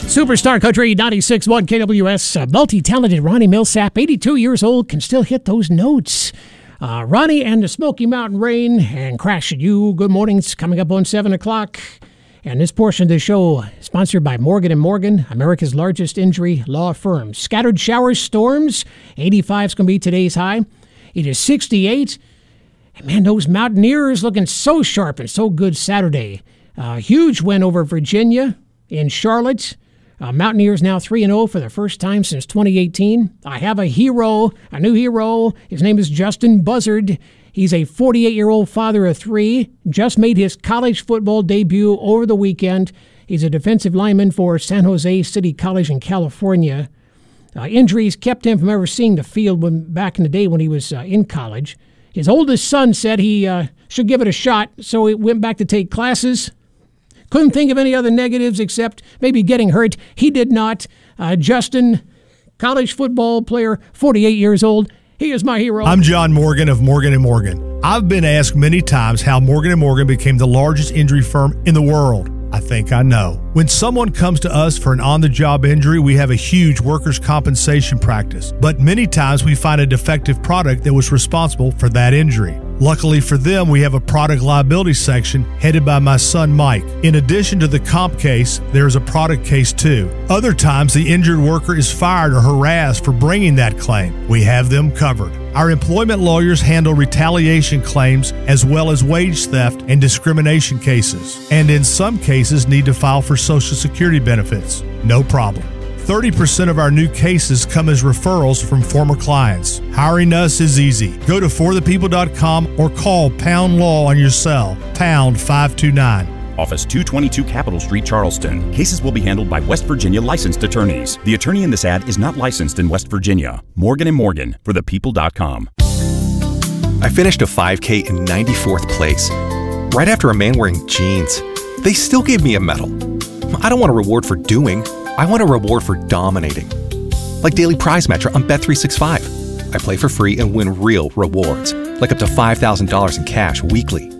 Superstar Country 96.1 KWS, multi-talented Ronnie Millsap, 82 years old, can still hit those notes. Ronnie and the Smoky Mountain Rain and Crashing You. Good mornings coming up on 7 o'clock. And this portion of the show sponsored by Morgan & Morgan, America's largest injury law firm. Scattered showers, storms. 85 is going to be today's high. It is 68. And man, those Mountaineers looking so sharp and so good Saturday. Huge win over Virginia in Charlotte. Mountaineers now 3-0 for the first time since 2018. I have a hero, a new hero. His name is Justin Buzzard. He's a 48-year-old father of three. Just made his college football debut over the weekend. He's a defensive lineman for San Jose City College in California. Injuries kept him from ever seeing the field back in the day when he was in college. His oldest son said he should give it a shot, so he went back to take classes. Couldn't think of any other negatives except maybe getting hurt. He did not. Justin, college football player, 48 years old. He is my hero. I'm John Morgan of Morgan & Morgan. I've been asked many times how Morgan & Morgan became the largest injury firm in the world. I think I know. When someone comes to us for an on-the-job injury, we have a huge workers' compensation practice. But many times we find a defective product that was responsible for that injury. Luckily for them, we have a product liability section headed by my son Mike. In addition to the comp case, there is a product case too. Other times, the injured worker is fired or harassed for bringing that claim. We have them covered. Our employment lawyers handle retaliation claims as well as wage theft and discrimination cases, and in some cases need to file for Social Security benefits. No problem. 30% of our new cases come as referrals from former clients. Hiring us is easy. Go to forthepeople.com or call Pound Law on your cell, pound 529. Office 222 Capitol Street, Charleston. Cases will be handled by West Virginia licensed attorneys. The attorney in this ad is not licensed in West Virginia. Morgan & Morgan, forthepeople.com. I finished a 5K in 94th place, right after a man wearing jeans. They still gave me a medal. I don't want a reward for doing. I want a reward for dominating. Like Daily Prize Match on Bet365. I play for free and win real rewards, like up to $5,000 in cash weekly.